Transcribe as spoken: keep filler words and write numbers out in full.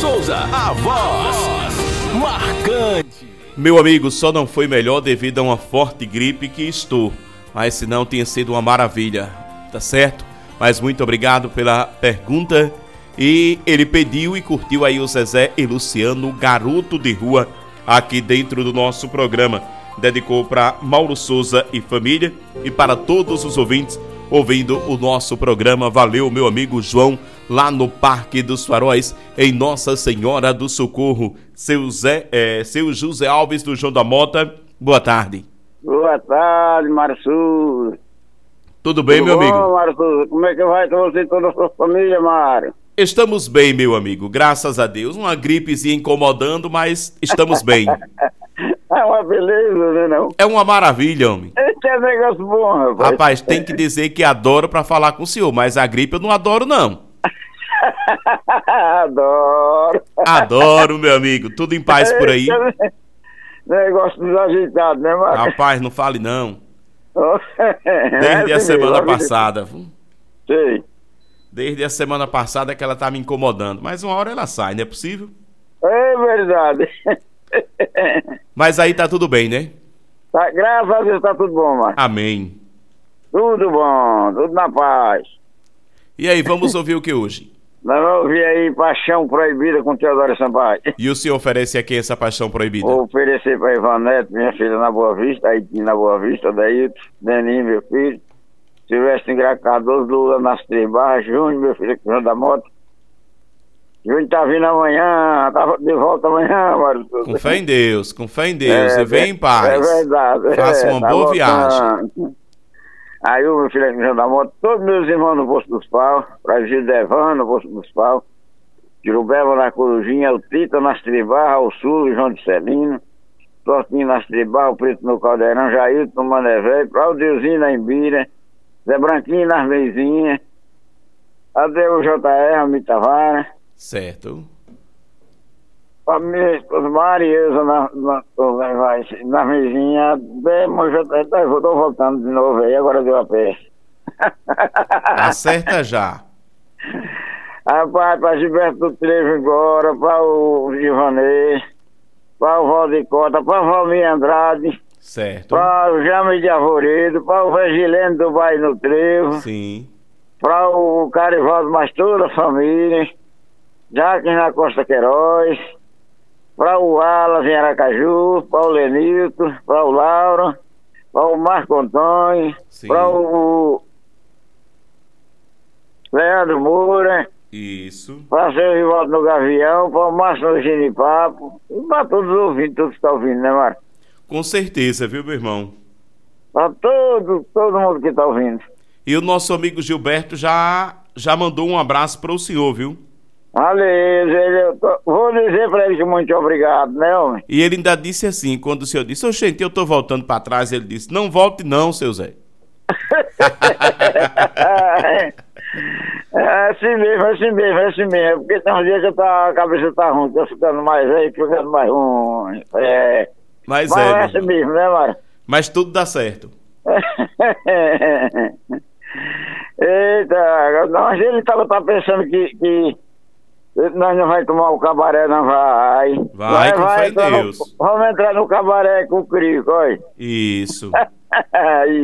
Souza, a voz marcante. Meu amigo, só não foi melhor devido a uma forte gripe que estou, mas se não tinha sido uma maravilha, tá certo? Mas muito obrigado pela pergunta. E ele pediu e curtiu aí o Zezé e Luciano, garoto de rua, aqui dentro do nosso programa. Dedicou para Mauro Souza e família e para todos os ouvintes ouvindo o nosso programa. Valeu, meu amigo João, lá no Parque dos Faróis, em Nossa Senhora do Socorro. Seu, Zé, é, seu José Alves do João da Mota, boa tarde. Boa tarde, Mário Souza. Tudo bem, Tudo meu bom, amigo? Mário Souza? Como é que vai com você e toda a sua família, Mário? Estamos bem, meu amigo, graças a Deus. Uma gripezinha incomodando, mas estamos bem. É uma beleza, né, não? É uma maravilha, homem. Esse é negócio bom, rapaz. Rapaz, tem que dizer que adoro pra falar com o senhor, mas a gripe eu não adoro, não. Adoro. Adoro, meu amigo. Tudo em paz por aí. Esse é negócio desajeitado, né, Mário? Rapaz, não fale não. É Desde a assim semana mesmo, passada. Sei. Desde a semana passada que ela tá me incomodando. Mas uma hora ela sai, não é possível? É verdade. Mas aí tá tudo bem, né? Tá, graças a Deus tá tudo bom, Mário. Amém. Tudo bom, tudo na paz. E aí, vamos ouvir o que hoje? Nós vamos ouvir aí Paixão Proibida com Teodoro Sampaio. E o senhor oferece aqui essa paixão proibida? Vou oferecer para Ivanete, minha filha, na Boa Vista, aí na Boa Vista, Daíto, Deninho, meu filho, Silvestre Engracadoso, Lula nas Três Barras, Júnior, meu filho, aqui da Moto. Júnior tá vindo amanhã, tá de volta amanhã, Mário. Com fé em Deus, com fé em Deus, É, e vem em paz. É verdade. Faça é, uma tá boa voltando. viagem. Aí o meu filho aqui da Moto, todos meus irmãos no Poço dos Pau, Brasil Devan no Poço dos Pau, Jirubeba na Corujinha, o Tita nas Tribarras, o Sul, o João de Celino, Tortinho nas Tribarras, o Preto no Caldeirão, Jailton no Mané Velho, Claudeuzinho na Embira, Zé Branquinho nas Meizinhas, Adeus J R, Amitavara, Certo. a minha esposa Marieza na, na, na, na Meizinha, bem, mas eu tô, tô voltando de novo aí, agora deu a pé. Acerta já. Rapaz, para Gilberto Trevo agora, para o Givanês, para o Valdir Cota, para o Valmir Andrade, Certo. para o Jame de Arvoredo, para o Regilene do Bairro no Trevo, Sim. para o Carivaldo, mas toda a família, Jaques na Costa Queiroz, para o Alas em Aracaju, para o Lenilton, para o Laura, para o Marco Antônio, Sim. para o Leandro Moura, Isso. para o seu Rivaldo no Gavião, para o Márcio no Ginipapo, e para todos os ouvintes, todos que estão ouvindo, né, Mário? Com certeza, viu, meu irmão? Para todo, todo mundo que está ouvindo. E o nosso amigo Gilberto já, já mandou um abraço para o senhor, viu? Beleza, ele, eu tô, vou dizer para ele que muito obrigado, né, homem? E ele ainda disse assim, quando o senhor disse, ô gente, eu tô voltando para trás, ele disse, não volte não, seu Zé. É assim mesmo, é assim mesmo, é assim mesmo. Porque tem uns dias que eu tá, a cabeça tá ruim, tô ficando mais aí, ficando mais ruim. É. Mas, Mas é, é meu assim irmão. mesmo, né, Mário? Mas tudo dá certo. Eita, mas ele tava tá pensando que, que nós não vai tomar o cabaré, não vai. Vai, com fé em entrar no- Deus. vamos entrar no cabaré com o Crico, olha. Isso. Aí.